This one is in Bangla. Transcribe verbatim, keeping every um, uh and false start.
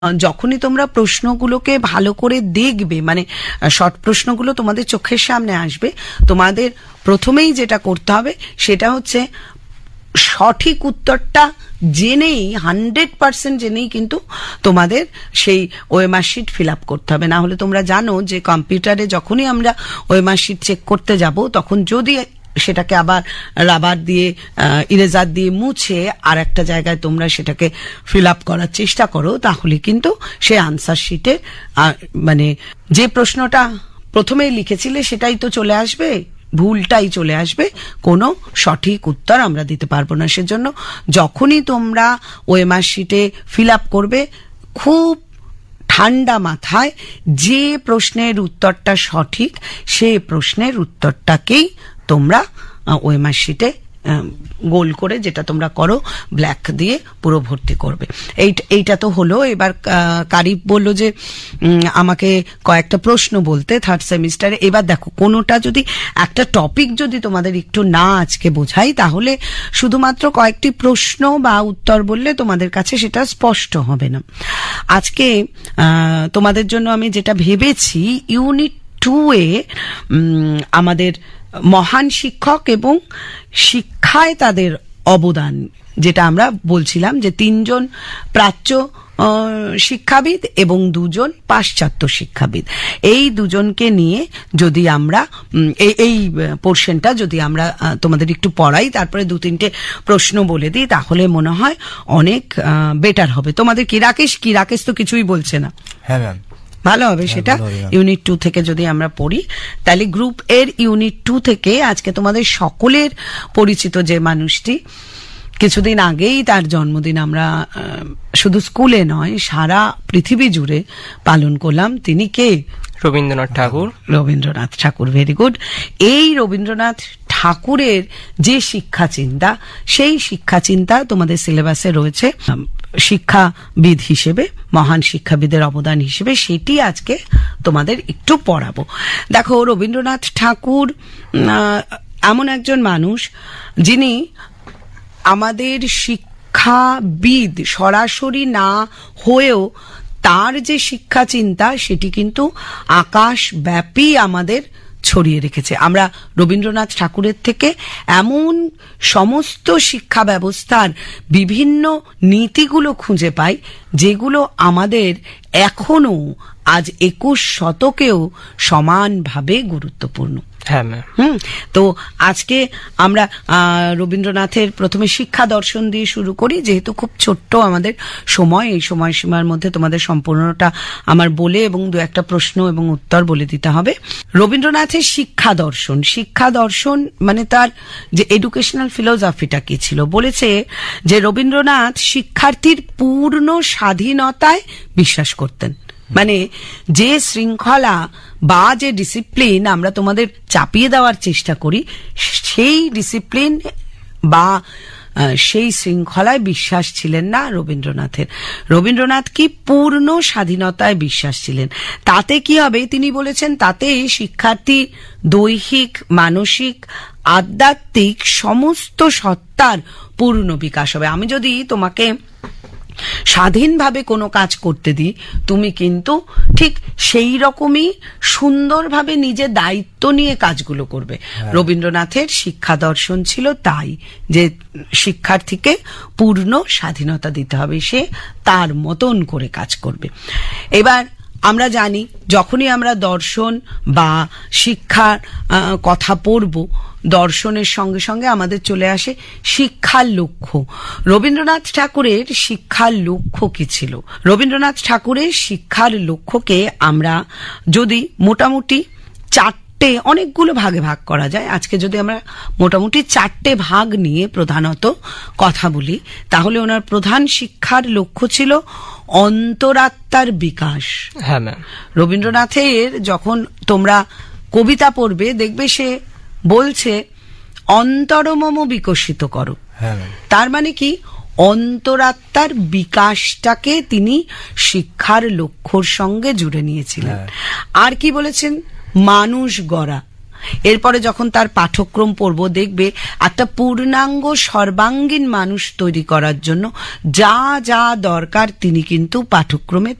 যখনই তোমরা প্রশ্নগুলোকে ভালো করে দেখবে, মানে শর্ট প্রশ্নগুলো তোমাদের চোখের সামনে আসবে, তোমাদের প্রথমেই যেটা করতে হবে সেটা হচ্ছে সঠিক উত্তরটা জেনেই, হান্ড্রেড পার্সেন্ট জেনেই কিন্তু তোমাদের সেই ওএমআর শিট ফিল আপ করতে হবে। না হলে তোমরা জানো যে কম্পিউটারে যখনই আমরা ওএমআর শিট চেক করতে যাব, তখন যদি সেটাকে আবার রাবার দিয়ে ইরেজার দিয়ে মুছে আর একটা জায়গায় তোমরা সেটাকে ফিল আপ করার চেষ্টা করো, তাহলে কিন্তু সে আনসার শিটে মানে যে প্রশ্নটা প্রথমেই লিখেছিলে সেটাই তো চলে আসবে, ভুলটাই চলে আসবে, কোনো সঠিক উত্তর আমরা দিতে পারবো না। সেজন্য যখনই তোমরা ওএমআর শিটে ফিল আপ করবে, খুব ঠান্ডা মাথায় যে প্রশ্নের উত্তরটা সঠিক সেই প্রশ্নের উত্তরটাকেই তোমরা ওএমআর শিটে গোল করে, যেটা তোমরা করো ব্ল্যাক দিয়ে পুরো ভর্তি করবে। এইটা তো হলো। এবার কারিব বললো যে আমাকে কয়েকটা প্রশ্ন বলতে থার্ড সেমিস্টারে। এবার দেখো, কোনোটা যদি একটা টপিক যদি তোমাদের একটু না আজকে বোঝাই, তাহলে শুধুমাত্র কয়েকটি প্রশ্ন বা উত্তর বললে তোমাদের কাছে সেটা স্পষ্ট হবে না। আজকে তোমাদের জন্য আমি যেটা ভেবেছি, ইউনিট টু এ আমাদের মহান শিক্ষক এবং শিক্ষায় তাদের অবদান, যেটা আমরা বলছিলাম যে তিনজন প্রাচ্য শিক্ষাবিদ এবং দুজন পাশ্চাত্য শিক্ষাবিদ, এই দুজনকে নিয়ে যদি আমরা এই এই পোর্শনটা যদি আমরা তোমাদের একটু পড়াই, তারপরে দু তিনটে প্রশ্ন বলে দিই, তাহলে মনে হয় অনেক বেটার হবে। তোমাদের কি রাকেশ কি রাকেশ তো কিছুই বলছে না? হ্যাঁ ম্যাম, ভালো হবে সেটা। ইউনিট টু থেকে যদি আমরা পড়ি, তাহলে গ্রুপ এর ইউনিট টু থেকে আজকে তোমাদের সকলের পরিচিত যে মানুষটি, কিছুদিন আগেই তার জন্মদিন আমরা শুধু স্কুলে নয় সারা পৃথিবী জুড়ে পালন করলাম। তিনি কে? রবীন্দ্রনাথ ঠাকুর। রবীন্দ্রনাথ ঠাকুর, ভেরি গুড। এই রবীন্দ্রনাথ ঠাকুরের যে শিক্ষা চিন্তা, সেই শিক্ষা চিন্তা তোমাদের সিলেবাসে রয়েছে শিক্ষাবিদ হিসেবে, মহান শিক্ষাবিদের অবদান হিসেবে, সেটি আজকে তোমাদের একটু পড়াবো। দেখো, রবীন্দ্রনাথ ঠাকুর এমন একজন মানুষ যিনি আমাদের শিক্ষাবিদ সরাসরি না হয়েও তার যে শিক্ষা চিন্তা সেটি কিন্তু আকাশব্যাপী আমাদের ছড়িয়ে রেখেছে। আমরা রবীন্দ্রনাথ ঠাকুরের থেকে এমন সমস্ত শিক্ষা ব্যবস্থার বিভিন্ন নীতিগুলো খুঁজে পাই, যেগুলো আমাদের এখনো আজ একুশ শতকেও সমানভাবে গুরুত্বপূর্ণ। হ্যাঁ ম্যাম। হুম তো আজকে আমরা রবীন্দ্রনাথের প্রথমে শিক্ষা দর্শন দিয়ে শুরু করি, যেহেতু খুব ছোট্ট আমাদের সময়, এই সময়সীমার মধ্যে তোমাদের সম্পূর্ণটা আমার বলে এবং দু একটা প্রশ্ন এবং উত্তর বলে দিতে হবে। রবীন্দ্রনাথের শিক্ষা দর্শন, শিক্ষা দর্শন মানে তার যে এডুকেশনাল ফিলোসফিটা কি ছিল, বলেছে যে রবীন্দ্রনাথ শিক্ষার্থীর পূর্ণ স্বাধীনতায় বিশ্বাস করতেন। মানে যে শৃঙ্খলা বা যে ডিসিপ্লিন আমরা তোমাদের চাপিয়ে দেওয়ার চেষ্টা করি, সেই ডিসিপ্লিন বা সেই শৃঙ্খলায় বিশ্বাস ছিলেন না রবীন্দ্রনাথের। রবীন্দ্রনাথ কি পূর্ণ স্বাধীনতায় বিশ্বাস ছিলেন। তাতে কি হবে তিনি বলেছেন, তাতে শিক্ষার্থী দৈহিক, মানসিক, আধ্যাত্মিক সমস্ত সত্তার পূর্ণ বিকাশ হবে। আমি যদি তোমাকে স্বাধীনভাবে কোনো কাজ করতে দিই, তুমি কিন্তু ঠিক সেই রকমই সুন্দরভাবে নিজের দায়িত্ব নিয়ে কাজগুলো করবে। রবীন্দ্রনাথের শিক্ষা দর্শন ছিল তাই, যে শিক্ষার্থীকে পূর্ণ স্বাধীনতা দিতে হবে, সে তার মতন করে কাজ করবে। এবার আমরা জানি, যখনই আমরা দর্শন বা শিক্ষার কথা পড়ব, দর্শনের সঙ্গে সঙ্গে আমাদের চলে আসে শিক্ষার লক্ষ্য। রবীন্দ্রনাথ ঠাকুরের শিক্ষার লক্ষ্য কি ছিল? রবীন্দ্রনাথ ঠাকুরের শিক্ষার লক্ষ্যকে আমরা যদি মোটামুটি চারটে, অনেকগুলো ভাগে ভাগ করা যায়, আজকে যদি আমরা মোটামুটি চারটে ভাগ নিয়ে প্রধানত কথা বলি, তাহলে ওনার প্রধান শিক্ষার লক্ষ্য ছিল অন্তরাত্মার বিকাশ। হ্যাঁ ম্যাম। রবীন্দ্রনাথের যখন তোমরা কবিতা পড়বে, দেখবে সে বলছে অন্তরমম বিকশিত করো। তার মানে কি? অন্তরাত্মার বিকাশটাকে তিনি শিক্ষার লক্ষ্যর সঙ্গে জুড়ে নিয়েছিলেন। আর কি বলেছেন? মানুষ গড়া। এরপরে যখন তার পাঠ্যক্রম পড়বো, দেখবে একটা পূর্ণাঙ্গ সর্বাঙ্গীন মানুষ তৈরি করার জন্য যা যা দরকার তিনি কিন্তু পাঠ্যক্রমে